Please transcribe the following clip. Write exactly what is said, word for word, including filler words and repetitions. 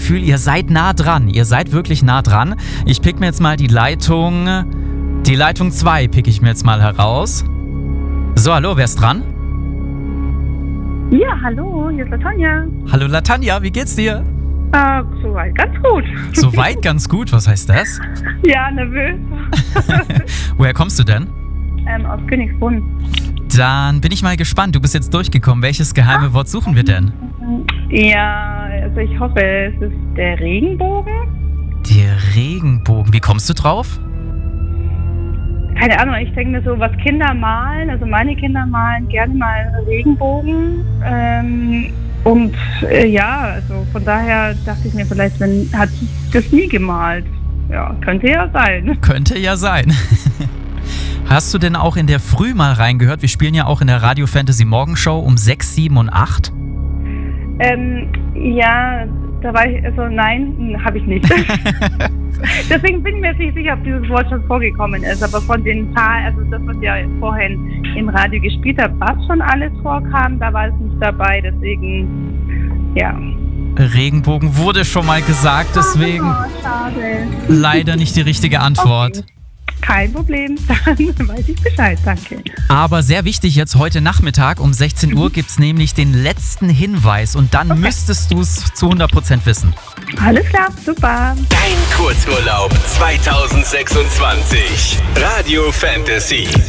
Gefühl, ihr seid nah dran. Ihr seid wirklich nah dran. Ich pick mir jetzt mal die Leitung... Die Leitung zwei pick ich mir jetzt mal heraus. So, hallo, wer ist dran? Ja, hallo, hier ist Latanja. Hallo Latanja, wie geht's dir? Äh, soweit ganz gut. Soweit ganz gut, was heißt das? Ja, nervös. Woher kommst du denn? Ähm, aus Königsbrunn. Dann bin ich mal gespannt, du bist jetzt durchgekommen. Welches geheime Wort suchen wir denn? Ja, also ich hoffe, es ist der Regenbogen. Der Regenbogen, wie kommst du drauf? Keine Ahnung, ich denke mir so, was Kinder malen, also meine Kinder malen gerne mal Regenbogen. Ähm, und äh, ja, also von daher dachte ich mir vielleicht, wenn hat sie das nie gemalt. Ja, könnte ja sein. Könnte ja sein. Hast du denn auch in der Früh mal reingehört? Wir spielen ja auch in der Radio Fantasy Morgenshow um sechs, sieben und acht. Ähm, ja, da war ich, also nein, habe ich nicht. Deswegen bin ich mir jetzt nicht sicher, ob dieses Wort schon vorgekommen ist, aber von den Zahlen, also das, was ja vorhin im Radio gespielt hat, was schon alles vorkam, da war es nicht dabei, deswegen, ja. Regenbogen wurde schon mal gesagt, deswegen Oh, schade. leider nicht die richtige Antwort. Okay. Kein Problem, dann weiß ich Bescheid, danke. Aber sehr wichtig, jetzt heute Nachmittag um sechzehn Uhr gibt es nämlich den letzten Hinweis und dann Okay. müsstest du es zu hundert Prozent wissen. Alles klar, super. Dein Kurzurlaub zwanzig sechsundzwanzig. Radio Fantasy.